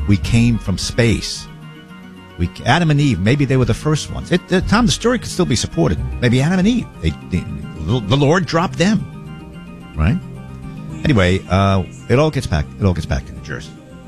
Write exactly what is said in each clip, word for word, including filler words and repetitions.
we came from space. We, Adam and Eve, maybe they were the first ones. It, uh, Tom, the story could still be supported. Maybe Adam and Eve, they, they, the Lord dropped them, right? Anyway, uh, it all gets back. It all gets back to New Jersey.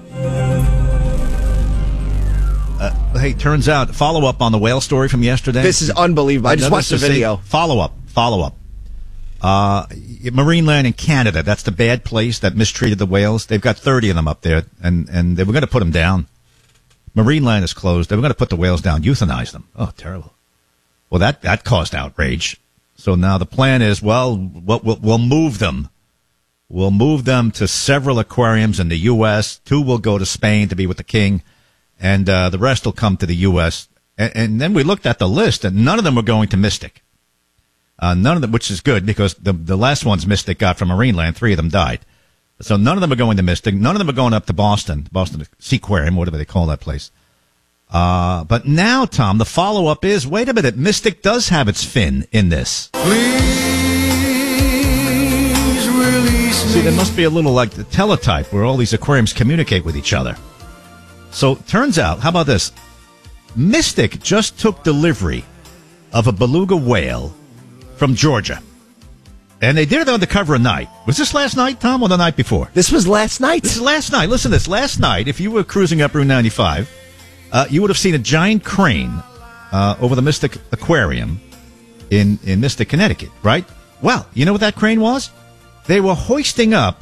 Uh, hey, turns out, follow up on the whale story from yesterday. This is unbelievable. I just Another watched the video. Follow up. Follow up. Uh, Marineland in Canada. That's the bad place that mistreated the whales. They've got thirty of them up there, and and they were going to put them down. Marineland is closed. They were going to put the whales down, euthanize them. Oh, terrible. Well, that, that caused outrage. So now the plan is, well, we'll, we'll, we'll move them. We'll move them to several aquariums in the U S Two will go to Spain to be with the king, and uh, the rest will come to the U S And, and then we looked at the list, and none of them were going to Mystic. Uh, none of them, which is good, because the, the last ones Mystic got from Marineland, three of them died. So none of them are going to Mystic. None of them are going up to Boston, Boston Seaquarium, whatever they call that place. Uh, but now, Tom, the follow-up is, wait a minute, Mystic does have its fin in this. Please release me. See, there must be a little, like, the teletype where all these aquariums communicate with each other. So, turns out, how about this? Mystic just took delivery of a beluga whale from Georgia. And they did it on the cover of Night. Was this last night, Tom, or the night before? This was last night. This is last night. Listen to this. Last night, if you were cruising up Route ninety-five, uh, you would have seen a giant crane uh, over the Mystic Aquarium in, in Mystic, Connecticut, right? Well, you know what that crane was? They were hoisting up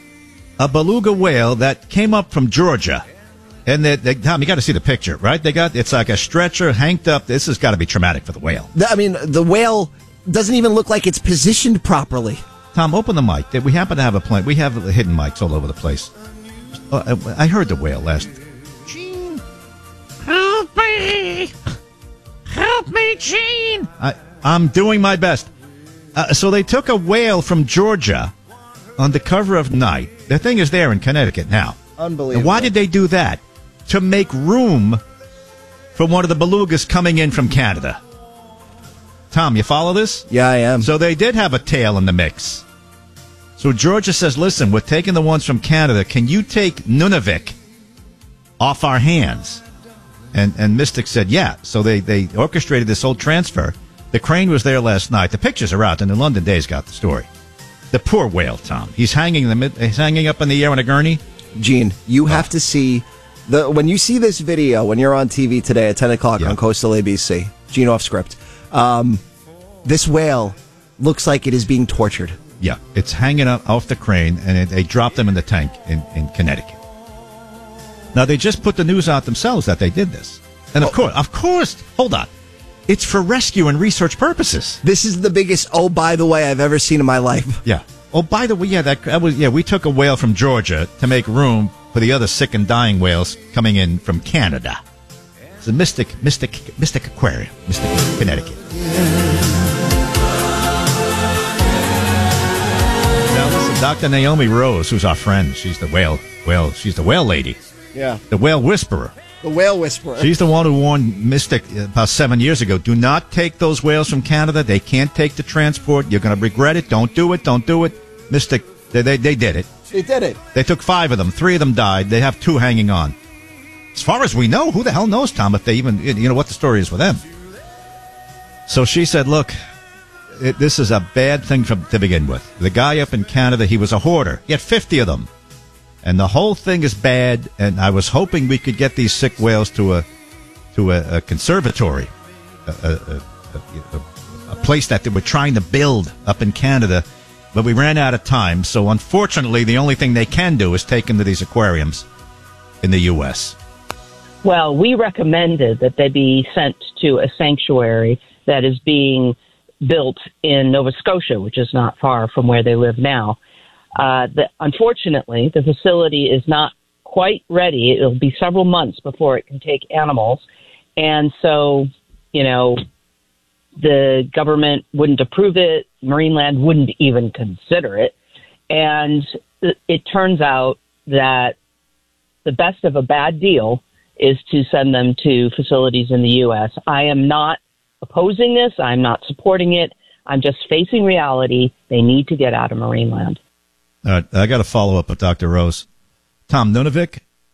a beluga whale that came up from Georgia. And they, they, Tom, you got to see the picture, right? They got, it's like a stretcher hanked up. This has got to be traumatic for the whale. I mean, the whale doesn't even look like it's positioned properly. Tom, open the mic. We happen to have a plane. We have hidden mics all over the place. Uh, I heard the whale last. Gene, help me! Help me, Gene! I, I'm doing my best. Uh, so they took a whale from Georgia on the cover of Night. The thing is there in Connecticut now. Unbelievable. And why did they do that? To make room for one of the belugas coming in from Canada. Tom, you follow this? Yeah, I am. So they did have a tail in the mix. So Georgia says, listen, we're taking the ones from Canada. Can you take Nunavik off our hands? And and Mystic said, yeah. So they, they orchestrated this whole transfer. The crane was there last night. The pictures are out, and the London Day's got the story. The poor whale, Tom. He's hanging in the mid, he's hanging up in the air on a gurney. Gene, you oh. have to see the when you see this video when you're on T V today at ten o'clock yeah. on Coastal A B C. Gene off script. Um, this whale looks like it is being tortured. Yeah, it's hanging up off the crane, and it, they dropped them in the tank in, in Connecticut. Now, they just put the news out themselves that they did this. And of oh. course, of course, hold on. It's for rescue and research purposes. This is the biggest, oh, by the way, I've ever seen in my life. Yeah. Oh, by the way, yeah, that, that was, yeah, we took a whale from Georgia to make room for the other sick and dying whales coming in from Canada. It's a Mystic, Mystic, Mystic Aquarium, Mystic, Connecticut. Now listen, Doctor Naomi Rose, who's our friend, she's the whale, whale, she's the whale lady. Yeah. The whale whisperer. The whale whisperer. She's the one who warned Mystic about seven years ago, do not take those whales from Canada. They can't take the transport. You're going to regret it. Don't do it. Don't do it. Mystic, they, they, they did it. They did it. They took five of them. Three of them died. They have two hanging on. As far as we know, who the hell knows, Tom, if they even, you know, what the story is with them. So she said, look, it, this is a bad thing from, to begin with. The guy up in Canada, he was a hoarder. He had fifty of them. And the whole thing is bad, and I was hoping we could get these sick whales to a to a, a conservatory, a, a, a, a, a place that they were trying to build up in Canada, but we ran out of time. So unfortunately, the only thing they can do is take them to these aquariums in the U S Well, we recommended that they be sent to a sanctuary that is being built in Nova Scotia, which is not far from where they live now. Uh, the, unfortunately, the facility is not quite ready. It'll be several months before it can take animals. And so, you know, the government wouldn't approve it. Marineland wouldn't even consider it. And it, it turns out that the best of a bad deal is to send them to facilities in the U S. I am not opposing this. I'm not supporting it. I'm just facing reality. They need to get out of Marineland. All right, I got to follow up with Doctor Rose. Tom, Nunavik,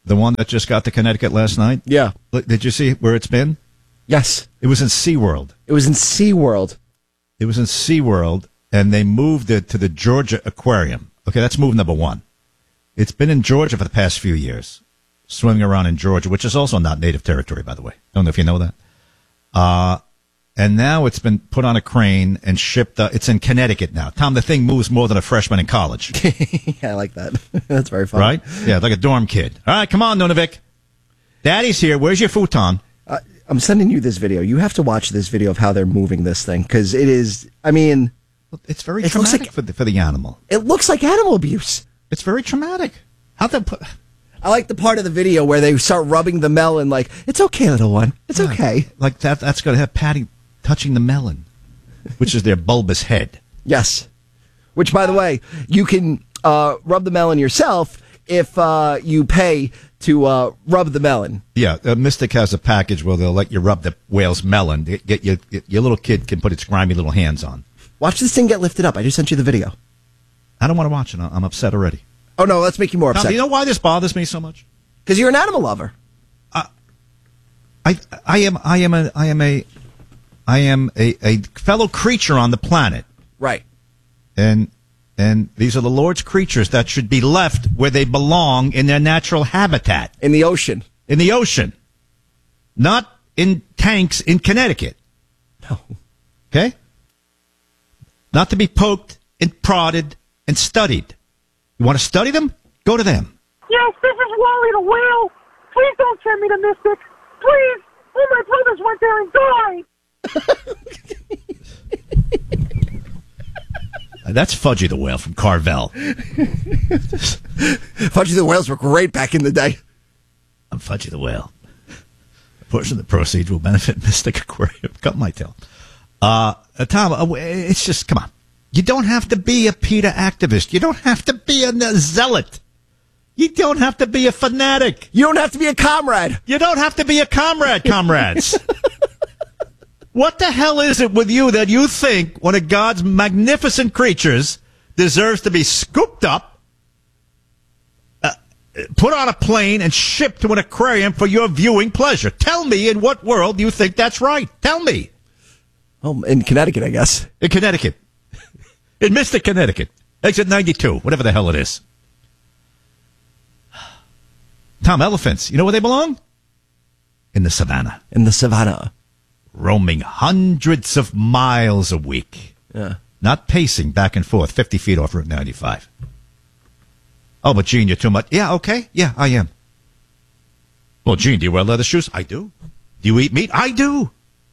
The one that just got to Connecticut last night? Yeah. Look, did you see where it's been? Yes. It was in SeaWorld. It was in SeaWorld. It was in SeaWorld, and they moved it to the Georgia Aquarium. Okay, that's move number one. It's been in Georgia for the past few years, swimming around in Georgia, which is also not native territory, by the way. Don't know if you know that. Uh, and now it's been put on a crane and shipped. Uh, it's in Connecticut now. Tom, the thing moves more than a freshman in college. Yeah, I like that. That's very fun. Right? Yeah, like a dorm kid. All right, come on, Nunavik. Daddy's here. Where's your futon? Uh, I'm sending you this video. You have to watch this video of how they're moving this thing, because it is, I mean... It's very it traumatic like, for, the, for the animal. It looks like animal abuse. It's very traumatic. How they put... I like the part of the video where they start rubbing the melon like, it's okay, little one. It's yeah, okay. Like that. That's going to have Patty touching the melon, which is their bulbous head. Yes. Which, by the way, you can uh, rub the melon yourself if uh, you pay to uh, rub the melon. Yeah, uh, Mystic has a package where they'll let you rub the whale's melon. Get your, your little kid can put its grimy little hands on. Watch this thing get lifted up. I just sent you the video. I don't want to watch it. I'm upset already. Oh, no, let's make you more Tom, upset. do you know why this bothers me so much? Because you're an animal lover. Uh, I I am I am a I am a I am a, a fellow creature on the planet. Right. And and these are the Lord's creatures that should be left where they belong in their natural habitat. In the ocean. In the ocean. Not in tanks in Connecticut. No. Okay? Not to be poked and prodded and studied. You want to study them? Go to them. Yes, this is Wally the whale. Please don't send me to Mystic. Please. All my brothers went there and died. Uh, That's Fudgy the Whale from Carvel. Fudgy the Whales were great back in the day. I'm Fudgy the Whale. A portion of the proceeds will benefit Mystic Aquarium. Cut my tail. Uh, uh, Tom, uh, it's just, come on. You don't have to be a PETA activist. You don't have to be a zealot. You don't have to be a fanatic. You don't have to be a comrade. You don't have to be a comrade, comrades. What the hell is it with you that you think one of God's magnificent creatures deserves to be scooped up, uh, put on a plane, and shipped to an aquarium for your viewing pleasure? Tell me in what world you think that's right. Tell me. Oh, in Connecticut, I guess. In Connecticut. In Mystic, Connecticut. Exit ninety-two, whatever the hell it is. Tom, elephants, you know where they belong? In the savannah. In the savannah. Roaming hundreds of miles a week. Yeah. Not pacing back and forth fifty feet off Route ninety-five. Oh, but Gene, you're too much. Yeah, okay. Yeah, I am. Well, Gene, do you wear leather shoes? I do. Do you eat meat? I do.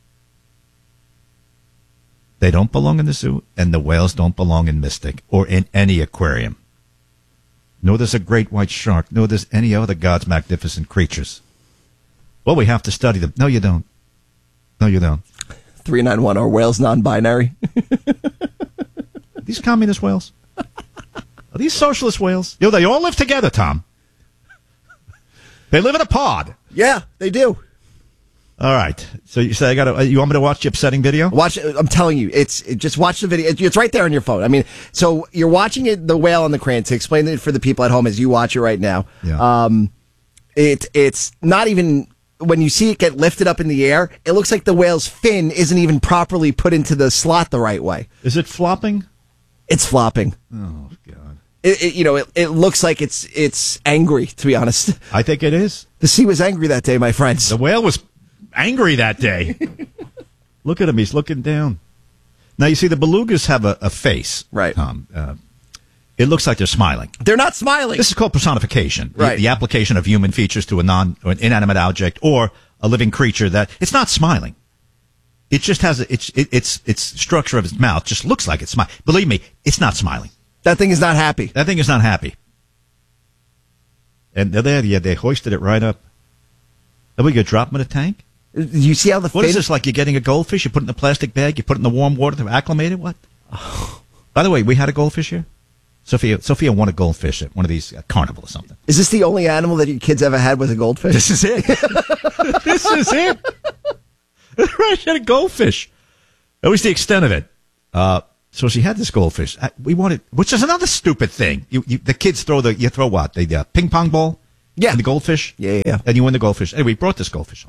They don't belong in the zoo, and the whales don't belong in Mystic or in any aquarium. Nor there's a great white shark, nor there's any other God's magnificent creatures. Well, we have to study them. No, you don't. No, you don't. three nine one, are whales non-binary? These communist whales? Are these socialist whales? You know, they all live together, Tom. They live in a pod. Yeah, they do. All right. So you say I got to. You want me to watch the upsetting video? Watch. I'm telling you, it's it, just watch the video. It, it's right there on your phone. I mean, so you're watching it, the whale on the crane. To explain it for the people at home as you watch it right now. Yeah. Um, it it's not even when you see it get lifted up in the air. It looks like the whale's fin isn't even properly put into the slot the right way. Is it flopping? It's flopping. Oh God. It, it, you know, it, it looks like it's it's angry. To be honest, I think it is. the sea was angry that day, my friends. The whale was angry that day. Look at him. He's looking down. Now, you see, the belugas have a, a face. Right. Tom. Uh, it looks like they're smiling. They're not smiling. This is called personification. The- Right. The, application of human features to a non or an inanimate object or a living creature that it's not smiling. It just has a, it's it, it's its structure of its mouth just looks like it's smiling. Believe me, it's not smiling. That thing is not happy. That thing is not happy. And they're there. Yeah, they hoisted it right up. Then we could drop them in a tank. You see how the What fin? is this, like you're getting a goldfish, you put it in a plastic bag, you put it in the warm water to acclimate it? What? By the way, we had a goldfish here. Sophia Sophia won a goldfish at one of these uh, carnival or something. Is this the only animal that your kids ever had was a goldfish? This is it. This is it. Right, she had a goldfish. That was the extent of it. Uh, so she had this goldfish. I, we wanted, which is another stupid thing. You, you, the kids throw the, you throw what? The uh, ping pong ball Yeah. And the goldfish? Yeah, yeah, yeah. And you win the goldfish. Anyway, we brought this goldfish home.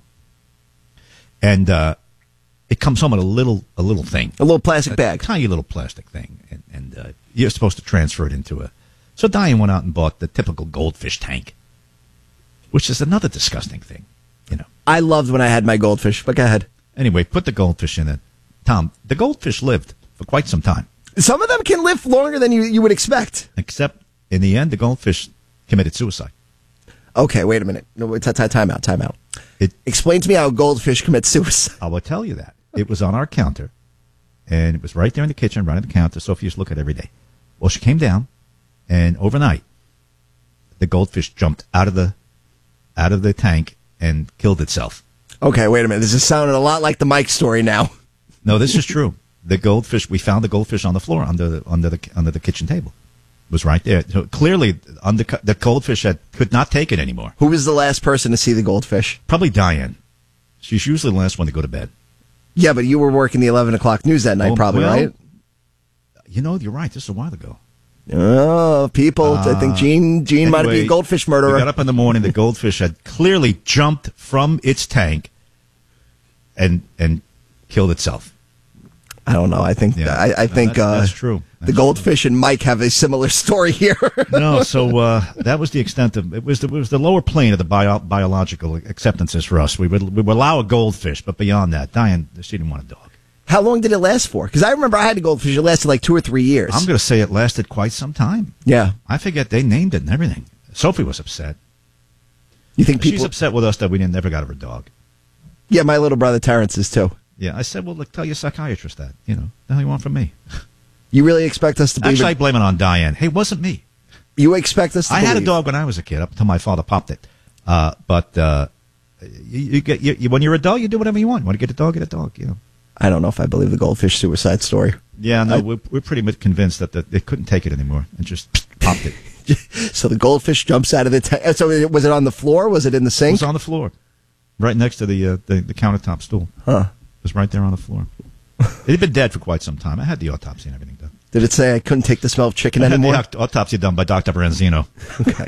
And uh, it comes home in a little a little thing. A little plastic a bag. tiny little plastic thing. And, and uh, you're supposed to transfer it into a... So Diane went out and bought the typical goldfish tank, which is another disgusting thing, you know. I loved when I had my goldfish, but go ahead. Anyway, put the goldfish in it. Tom, the goldfish lived for quite some time. Some of them can live longer than you, you would expect. Except, in the end, the goldfish committed suicide. Okay, wait a minute. No, wait, t- t- time out, time out. It, Explain to me how a goldfish commits suicide. I will tell you that. It was on our counter, and it was right there in the kitchen, right on the counter. Sophie used to look at it every day. Well, she came down, and overnight, the goldfish jumped out of the out of the tank and killed itself. Okay, wait a minute. This is sounding a lot like the Mike story now. No, this is true. The goldfish, we found the goldfish on the floor under the under the under the kitchen table. It was right there. So clearly, under, the goldfish had, could not take it anymore. Who was the last person to see the goldfish? Probably Diane. She's usually the last one to go to bed. Yeah, but you were working the eleven o'clock news that night, Oh, probably, well, right? You know, you're right. This is a while ago. Oh, people. I think Gene Gene might be Anyway, a goldfish We murderer. got up in the morning. The goldfish had clearly jumped from its tank and and killed itself. I don't know. I think Yeah, I, I no, think that's, uh, that's true. the That's goldfish and Mike have a similar story here. true. No, so uh, that was the extent of it. Was the, it was the lower plane of the bio, biological acceptances for us. We would we would allow a goldfish, but beyond that, Diane, she didn't want a dog. How long did it last for? Because I remember I had a goldfish. It lasted like two or three years. I'm going to say it lasted quite some time. Yeah. I forget they named it and everything. Sophie was upset. You think She's people? upset with us that we didn't never got her a dog. Yeah, my little brother Terrence is too. Yeah, I said, well, look, tell your psychiatrist that. You know, the hell you want from me? You really expect us to believe? Actually, I it? blame it on Diane. Hey, it wasn't me. You expect us to I believe? had a dog when I was a kid, up until my father popped it. Uh, but uh, you, you get you, you, when you're a dog, you do whatever you want. You want to get a dog, get a dog. You know. I don't know if I believe the goldfish suicide story. Yeah, no, I- we're, we're pretty much convinced that the, they couldn't take it anymore and just popped it. So the goldfish jumps out of the tank. So it- was it on the floor? Was it in the It sink? was on the floor, right next to the uh, the, the countertop stool. Huh. It was right there on the floor. It had been dead for quite some time. I had the autopsy and everything done. Did it say I couldn't take the smell of chicken I had anymore? the aut- autopsy done by Doctor Branzino. Okay.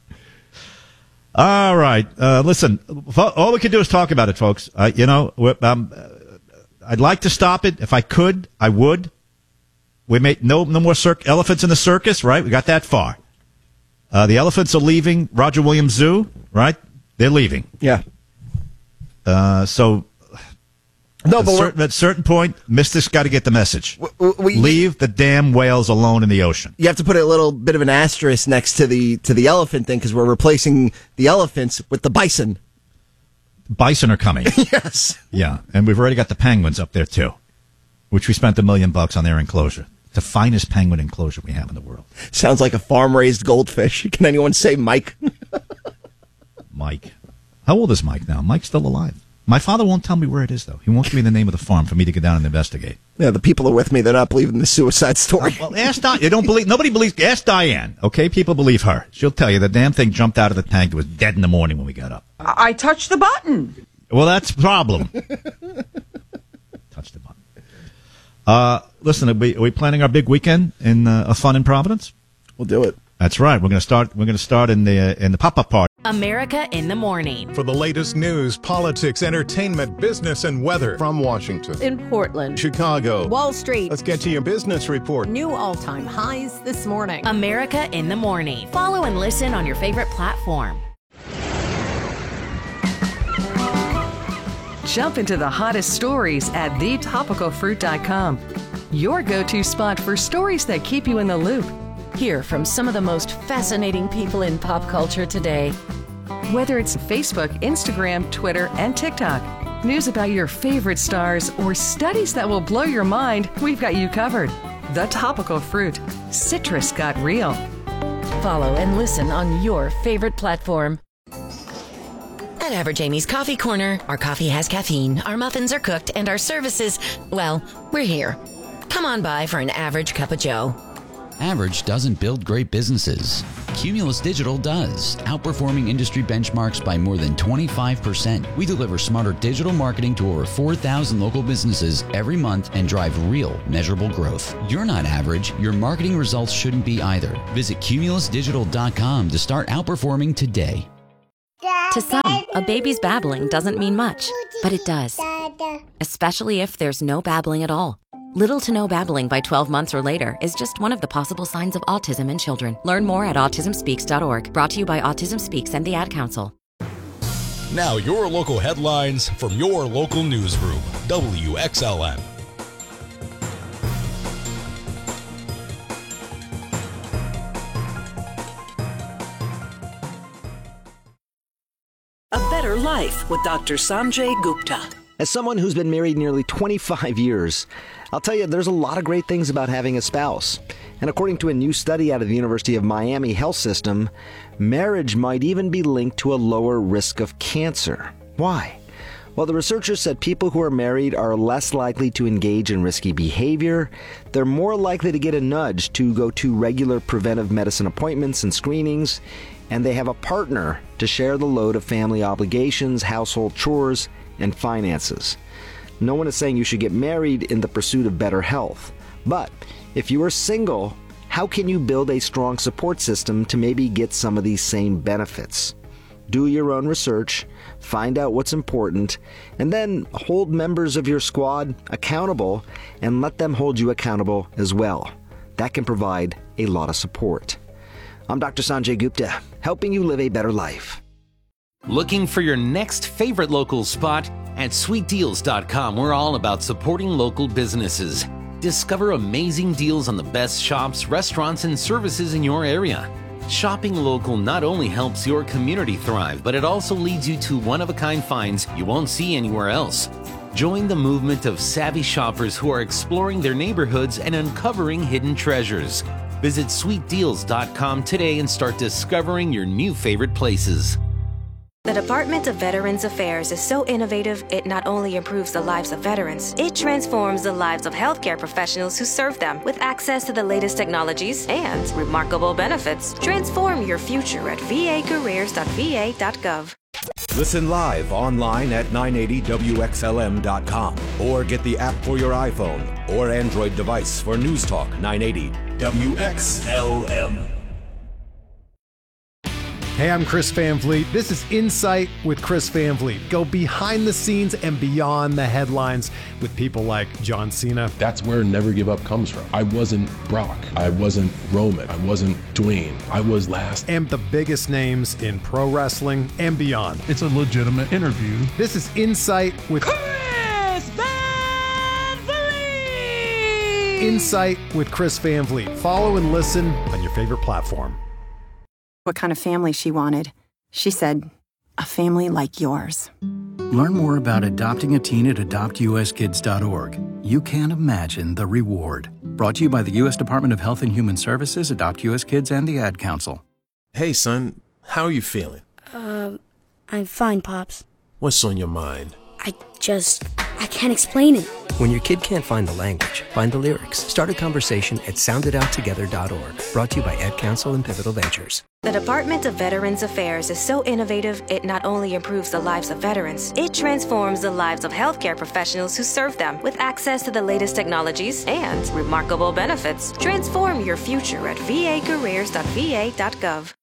All right. Uh, listen, fo- all we can do is talk about it, folks. Uh, you know, we're, um, uh, I'd like to stop it. If I could, I would. We made no no more circ- elephants in the circus, right? We got that far. Uh, the elephants are leaving Roger Williams Zoo, right? They're leaving. Yeah. Uh, so No, at, but we're, certain, at a certain point, Mystic's got to get the message. we, we, Leave the damn whales alone in the ocean. you have to put a little bit of an asterisk next to the to the elephant thing because we're replacing the elephants with the bison. Bison are coming. Yes. Yeah, and we've already got the penguins up there too, which we spent a million bucks on their enclosure. The finest penguin enclosure we have in the world. Sounds like a farm raised goldfish. Can anyone say Mike? Mike. How old is Mike now? Mike's still alive. My father won't tell me where it is, though. He won't give me the name of the farm for me to go down and investigate. Yeah, the people are with me. They're not believing the suicide story. Well, ask Diane. You don't believe, nobody believes, ask Diane, okay? People believe her. She'll tell you the damn thing jumped out of the tank. It was dead in the morning when we got up. I touched the button. Well, that's the problem. Touch the button. Uh, listen, are we, are we planning our big weekend in uh, a fun in Providence? We'll do it. That's right. We're going to start. We're going to start in the uh, in the pop-up party. America in the morning. For the latest news, politics, entertainment, business, and weather from Washington, In Portland, Chicago, Wall Street, let's get to your business report. new all-time highs this morning. America in the morning. Follow and listen on your favorite platform. Jump into the hottest stories at the topical fruit dot com. Your go-to spot for stories that keep you in the loop. Hear from some of the most fascinating people in pop culture today. Whether it's Facebook, Instagram, Twitter, and TikTok, news about your favorite stars, or studies that will blow your mind, we've got you covered. The Topical Fruit. Citrus got real. Follow and listen on your favorite platform. At Average Amy's Coffee Corner, our coffee has caffeine, our muffins are cooked, and our services, well, we're here. Come on by for an average cup of joe. Average doesn't build great businesses. Cumulus Digital does, outperforming industry benchmarks by more than twenty-five percent. We deliver smarter digital marketing to over four thousand local businesses every month and drive real, measurable growth. You're not average. Your marketing results shouldn't be either. Visit cumulus digital dot com to start outperforming today. To some, a baby's babbling doesn't mean much, but it does. Especially if there's no babbling at all. Little to no babbling by twelve months or later is just one of the possible signs of autism in children. Learn more at autism speaks dot org. Brought to you by Autism Speaks and the Ad Council. Now your local headlines from your local newsroom. W X L M. A Better Life with Doctor Sanjay Gupta. As someone who's been married nearly twenty-five years, I'll tell you there's a lot of great things about having a spouse. And according to a new study out of the University of Miami Health System, marriage might even be linked to a lower risk of cancer. Why? Well, the researchers said people who are married are less likely to engage in risky behavior, they're more likely to get a nudge to go to regular preventive medicine appointments and screenings, and they have a partner to share the load of family obligations, household chores, and finances. No one is saying you should get married in the pursuit of better health. But if you are single, how can you build a strong support system to maybe get some of these same benefits? Do your own research, find out what's important, and then hold members of your squad accountable and let them hold you accountable as well. That can provide a lot of support. I'm Doctor Sanjay Gupta, helping you live a better life. Looking for your next favorite local spot? At sweet deals dot com, we're all about supporting local businesses. Discover amazing deals on the best shops, restaurants, and services in your area. Shopping local not only helps your community thrive, but it also leads you to one-of-a-kind finds you won't see anywhere else. Join the movement of savvy shoppers who are exploring their neighborhoods and uncovering hidden treasures. Visit sweet deals dot com today and start discovering your new favorite places. The Department of Veterans Affairs is so innovative, it not only improves the lives of veterans, it transforms the lives of healthcare professionals who serve them with access to the latest technologies and remarkable benefits. Transform your future at v a careers dot v a dot gov. Listen live online at nine eighty W X L M dot com or get the app for your iPhone or Android device for News Talk nine eighty W X L M. Hey, I'm Chris Van Vliet. This is Insight with Chris Van Vliet. Go behind the scenes and beyond the headlines with people like John Cena. That's where Never Give Up comes from. I wasn't Brock. I wasn't Roman. I wasn't Dwayne. I was last. And the biggest names in pro wrestling and beyond. It's a legitimate interview. This is Insight with Chris Van Vliet. Insight with Chris Van Vliet. Follow and listen on your favorite platform. What kind of family she wanted. She said, a family like yours. Learn more about adopting a teen at adopt u s kids dot org. You can't imagine the reward. Brought to you by the U S Department of Health and Human Services, Adopt U S Kids, and the Ad Council. Hey, son. How are you feeling? Uh, I'm fine, Pops. What's on your mind? I just... I can't explain it. When your kid can't find the language, find the lyrics. Start a conversation at sound it out together dot org. Brought to you by Ad Council and Pivotal Ventures. The Department of Veterans Affairs is so innovative, it not only improves the lives of veterans, it transforms the lives of healthcare professionals who serve them with access to the latest technologies and remarkable benefits. Transform your future at v a careers dot v a dot gov.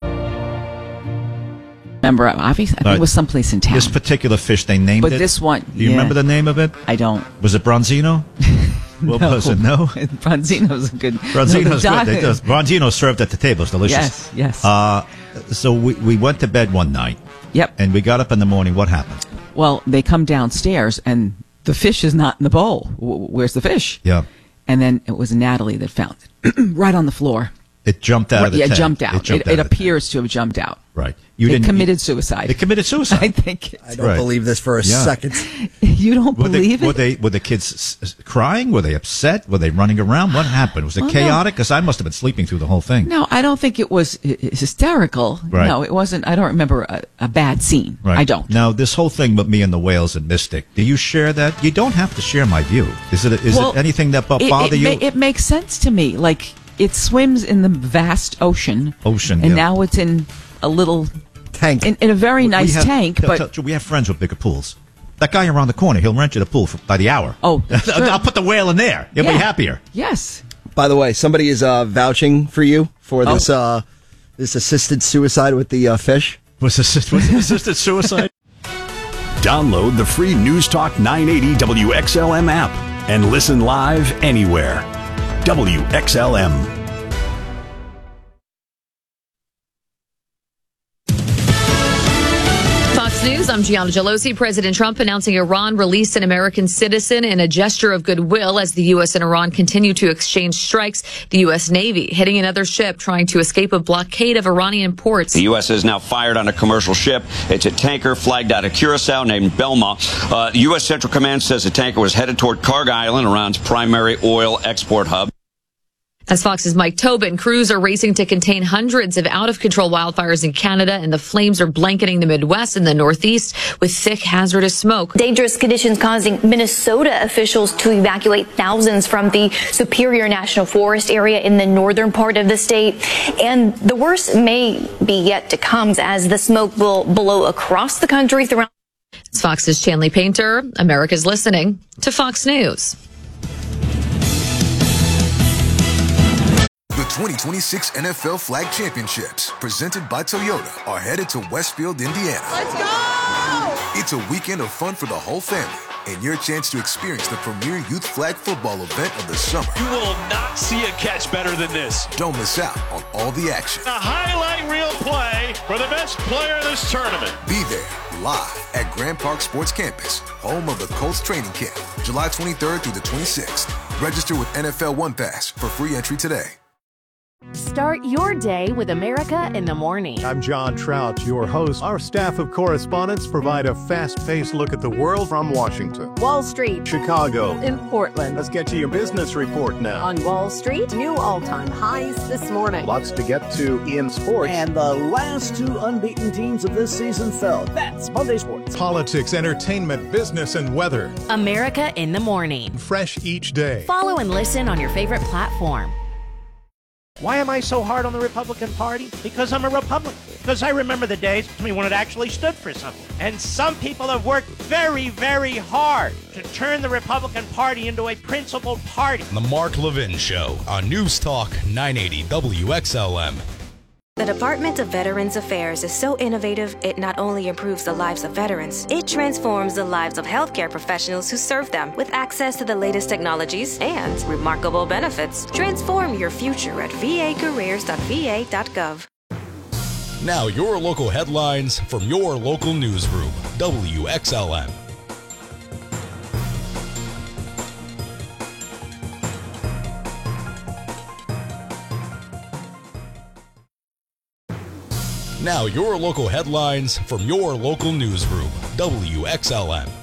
Remember, obviously, I think it was someplace in town. This particular fish, they named but it. But this one, Do you yeah. remember the name of it? I don't. Was it Bronzino? What no. was it? No? Bronzino's a good. Bronzino's no, good. They does. Bronzino served at the table. It's delicious. Yes, yes. Uh, so we, we went to bed one night. Yep. And we got up in the morning. What happened? Well, they come downstairs and the fish is not in the bowl. Where's the fish? Yeah. And then it was Natalie that found it right on the floor. It jumped out of the yeah, tank. Jumped out. It, jumped it, out it appears to have jumped out. Right. You it didn't, committed you, suicide. It committed suicide. I think. I don't right. believe this for a yeah. second. You don't were believe they, it? Were they? Were the kids s- s- crying? Were they upset? Were they running around? What happened? Was it well, chaotic? Because no. I must have been sleeping through the whole thing. No, I don't think it was hysterical. Right. No, it wasn't. I don't remember a, a bad scene. Right. I don't. Now, this whole thing with me and the whales and Mystic, do you share that? You don't have to share my view. Is it? Is well, it anything that b- it, bother it you? Ma- it makes sense to me. Like it swims in the vast ocean. Ocean. And yeah. now it's in a little tank. In, in a very nice have, tank. T- but t- we have friends with bigger pools. That guy around the corner, he'll rent you the pool for, by the hour. Oh, I'll put the whale in there. You'll yeah. be happier. Yes. By the way, somebody is uh, vouching for you for this oh. uh, this assisted suicide with the uh, fish. Was assist, was it assisted suicide? Download the free News Talk nine eighty W X L M app and listen live anywhere. W X L M. News. I'm Gianna Gelosi. President Trump announcing Iran released an American citizen in a gesture of goodwill as the U S and Iran continue to exchange strikes. The U S Navy hitting another ship trying to escape a blockade of Iranian ports. The U S has now fired on a commercial ship. It's a tanker flagged out of Curacao named Belma. Uh, U S Central Command says the tanker was headed toward Kharg Island, Iran's primary oil export hub. As Fox's Mike Tobin, crews are racing to contain hundreds of out-of-control wildfires in Canada, and the flames are blanketing the Midwest and the Northeast with thick, hazardous smoke. Dangerous conditions causing Minnesota officials to evacuate thousands from the Superior National Forest area in the northern part of the state. And the worst may be yet to come as the smoke will blow across the country throughout. It's Fox's Chanley Painter. America's listening to Fox News. The twenty twenty-six N F L Flag Championships, presented by Toyota, are headed to Westfield, Indiana. Let's go! It's a weekend of fun for the whole family and your chance to experience the premier youth flag football event of the summer. You will not see a catch better than this. Don't miss out on all the action. A highlight reel play for the best player of this tournament. Be there live at Grand Park Sports Campus, home of the Colts training camp, July twenty-third through the twenty-sixth. Register with N F L One Pass for free entry today. Start your day with America in the Morning. I'm John Trout, your host. Our staff of correspondents provide a fast-paced look at the world from Washington, Wall Street, Chicago, and Portland. Let's get to your business report now. On Wall Street, new all-time highs this morning. Lots to get to in sports. And the last two unbeaten teams of this season fell. That's Monday Sports. Politics, entertainment, business, and weather. America in the Morning. Fresh each day. Follow and listen on your favorite platform. Why am I so hard on the Republican Party? Because I'm a Republican. Because I remember the days when it actually stood for something. And some people have worked very, very hard to turn the Republican Party into a principled party. The Mark Levin Show on News Talk nine eighty W X L M. The Department of Veterans Affairs is so innovative, it not only improves the lives of veterans, it transforms the lives of healthcare professionals who serve them with access to the latest technologies and remarkable benefits. Transform your future at v a careers dot v a dot gov. Now your local headlines from your local newsroom, W X L M. Now your local headlines from your local newsroom, W X L M.